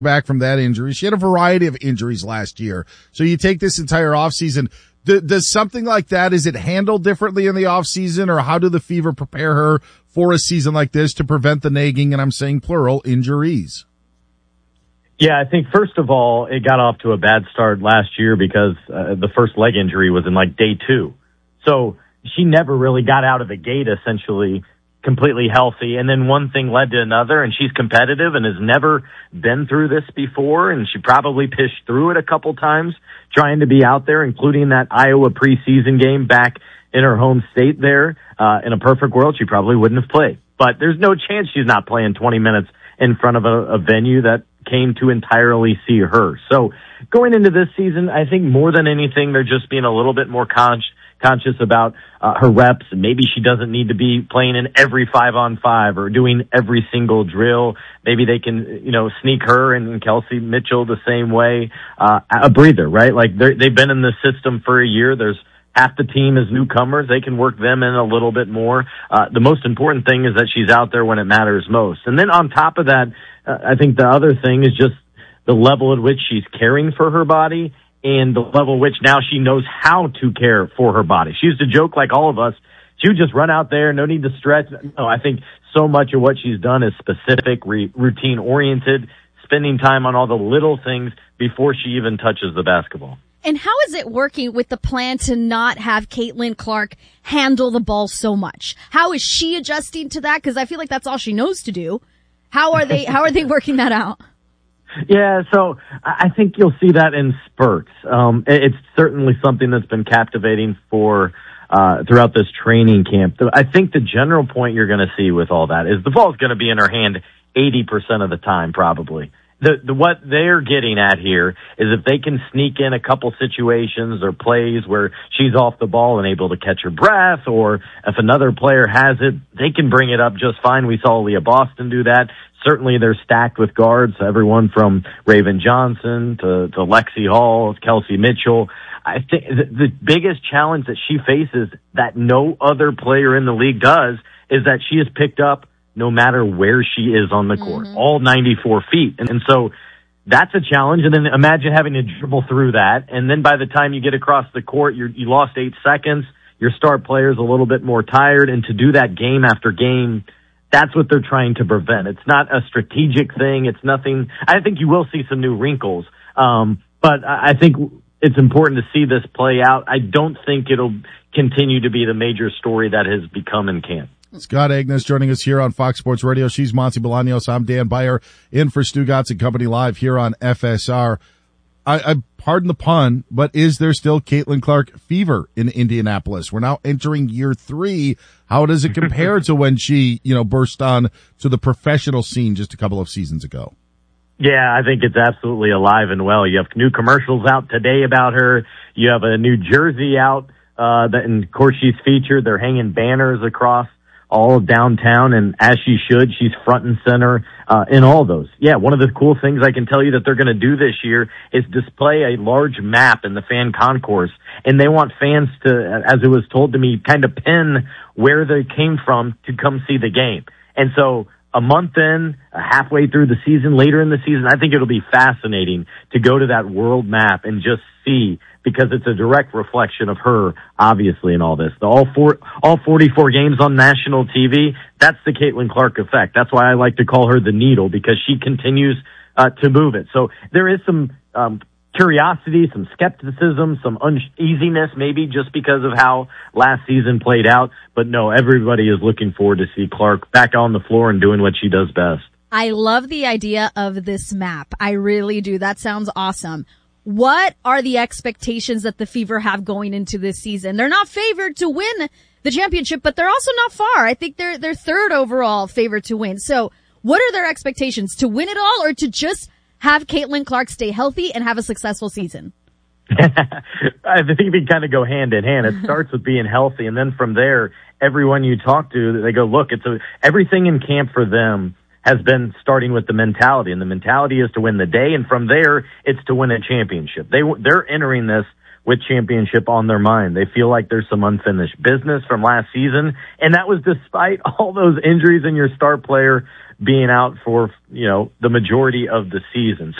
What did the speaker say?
back from that injury. She had a variety of injuries last year. So you take this entire offseason. Does something like that, is it handled differently in the offseason, or how do the Fever prepare her for a season like this to prevent the nagging, and I'm saying plural, injuries? Yeah, I think first of all, it got off to a bad start last year because the first leg injury was in like day 2. So she never really got out of the gate essentially completely healthy. And then one thing led to another, and she's competitive and has never been through this before. And she probably pitched through it a couple times trying to be out there, including that Iowa preseason game back in her home state there. In a perfect world, she probably wouldn't have played. But there's no chance she's not playing 20 minutes in front of a venue that came to entirely see her. So going into this season, I think more than anything, they're just being a little bit more conscious about her reps. Maybe she doesn't need to be playing in every 5-on-5 or doing every single drill. Maybe they can, sneak her and Kelsey Mitchell the same way, a breather, right? Like they've been in the system for a year. There's half the team is newcomers. They can work them in a little bit more. The most important thing is that she's out there when it matters most. And then on top of that, I think the other thing is just the level at which she's caring for her body and the level at which now she knows how to care for her body. She used to joke like all of us. She would just run out there, no need to stretch. No, I think so much of what she's done is specific, routine-oriented, spending time on all the little things before she even touches the basketball. And how is it working with the plan to not have Caitlin Clark handle the ball so much? How is she adjusting to that? Because I feel like that's all she knows to do. How are they working that out? Yeah, so I think you'll see that in spurts. It's certainly something that's been captivating for throughout this training camp. I think the general point you're going to see with all that is the ball's going to be in her hand 80% of the time, probably. What they're getting at here is if they can sneak in a couple situations or plays where she's off the ball and able to catch her breath, or if another player has it, they can bring it up just fine. We saw Leah Boston do that. Certainly they're stacked with guards, everyone from Raven Johnson to Lexi Hall, Kelsey Mitchell. I think the biggest challenge that she faces that no other player in the league does is that she is picked up no matter where she is on the court, all 94 feet. And so that's a challenge. And then imagine having to dribble through that. And then by the time you get across the court, you lost 8 seconds. Your star player's a little bit more tired. And to do that game after game, that's what they're trying to prevent. It's not a strategic thing. It's nothing. I think you will see some new wrinkles. But I think it's important to see this play out. I don't think it'll continue to be the major story that has become in camp. Scott Agnes joining us here on Fox Sports Radio. She's Monty Bolaños. I'm Dan Beyer, in for Stu Gatz and Company live here on FSR. I pardon the pun, but is there still Caitlin Clark fever in Indianapolis? We're now entering year 3. How does it compare to when she, burst on to the professional scene just a couple of seasons ago? Yeah, I think it's absolutely alive and well. You have new commercials out today about her. You have a new jersey out, and of course she's featured. They're hanging banners across all of downtown, and as she should, she's front and center in all those. Yeah, one of the cool things I can tell you that they're going to do this year is display a large map in the fan concourse, and they want fans to, as it was told to me, kind of pin where they came from to come see the game. And so a month in, halfway through the season, later in the season, I think it'll be fascinating to go to that world map and just see, because it's a direct reflection of her, obviously, in all this. All 44 games on national TV, that's the Caitlin Clark effect. That's why I like to call her the needle, because she continues to move it. So there is some curiosity, some skepticism, some uneasiness, maybe just because of how last season played out. But no, everybody is looking forward to see Clark back on the floor and doing what she does best. I love the idea of this map. I really do. That sounds awesome. What are the expectations that the Fever have going into this season? They're not favored to win the championship, but they're also not far. I think they're 3rd overall favored to win. So what are their expectations? To win it all, or to just have Caitlin Clark stay healthy and have a successful season? I think they kind of go hand in hand. It starts with being healthy, and then from there, everyone you talk to, they go, look, everything in camp for them has been starting with the mentality, and the mentality is to win the day, and from there, it's to win a championship. They're entering this with championship on their mind. They feel like there's some unfinished business from last season, and that was despite all those injuries and your star player being out for, the majority of the season.